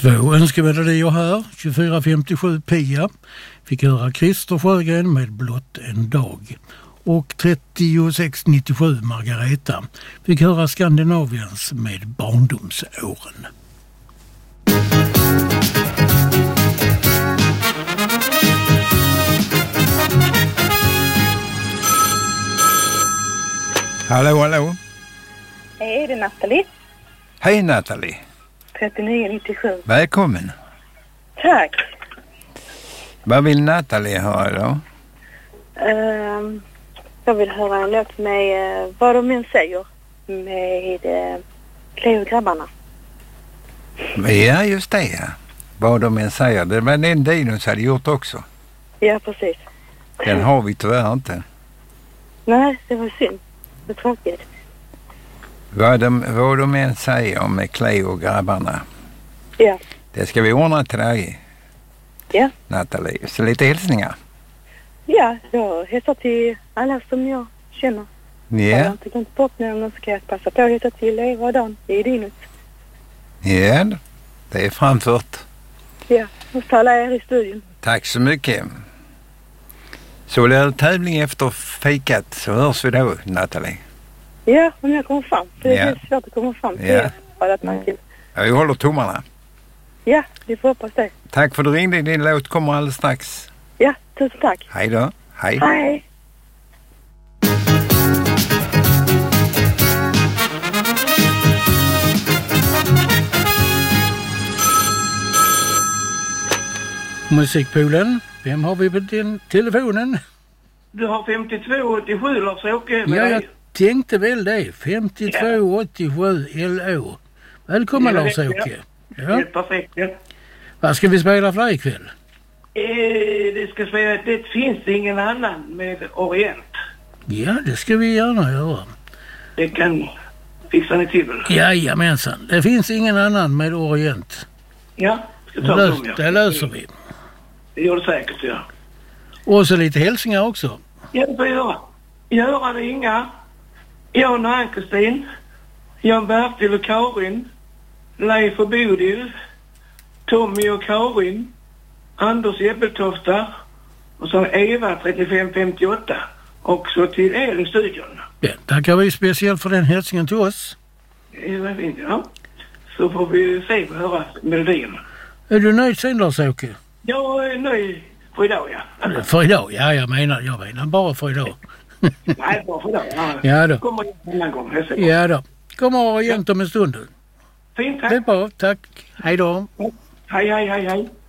Två önskemelodier här. 2457 Pia fick höra Christer Sjögren med Blott en dag. Och 3697 Margareta fick höra Skandinaviens med Barndomsåren. Hallå, hallå. Hej, det är Nathalie. Hej Nathalie. 3997. Välkommen. Tack. Vad vill Nathalie höra då? Jag vill höra en låt med Vad de än säger med Cleo och grabbarna. Ja, just det. Ja. Vad de än säger. Det var den Dinos hade gjort också. Ja, precis. Den har vi tyvärr inte. Nej, det var synd. Det är tråkigt. Vad de än säger med Cleo och grabbarna. Ja. Det ska vi ordna till dig. Ja. Nathalie. Så lite hälsningar. Ja, jag hälsar till alla som jag känner. Ja. Jag har inte glömt bort någon, så kan jag passa på att hälsa till Eva och Dan i Dinus. Ja, det är framfört. Ja, och till alla er i studion. Tack så mycket. Så det är tävling efter fikat, så hörs vi då, Nathalie. Ja, om jag kommer fram. För det är svårt att komma fram till Ja. det. Vi håller tummarna. Ja, vi får hoppas det. Tack för att du ringde. Din låt kommer alldeles strax. Ja, tusen tack. Hej då. Hej. Hej. Musikpoolen, vem har vi på den telefonen? Du har 5287 Lars-Åke med Ja, dig. jag tänkte väl det. 5287 LO. Välkommen Lars-Åke. Ja. Det är perfekt, ja. Vad ska vi spela för dig ikväll? Det ska säga att det finns ingen annan med Orient. Ja, det ska vi gärna göra. Det kan fixa ni till väl? Jajamensan. Det finns ingen annan med Orient. Ja, ska ta dem, ja. Det löser vi. Det gör det säkert, ja. Och så lite hälsningar också. Ja, det får jag göra. Göran och Inga, Jan och Ann-Kristin, Jan Bertil och Karin, Leif och Bodil, Tommy och Karin, Anders Ebbeltofta och så Eva 3558 och så till er i studion. Ja, tackar vi speciellt för den hälsningen till oss. Det fint, ja. Så får vi se och höra melodin. Är du nöjd sen Lars-Åke? Jag är nöjd för idag, ja. För idag? Ja, jag menar bara för idag. Nej, bara för idag. Ja, ja då. Kommer igen en annan gång. Ja då. Kommer igen om en stund. Fint, tack. Det är bra, tack. Hej då. Hej, hej, hej, hej.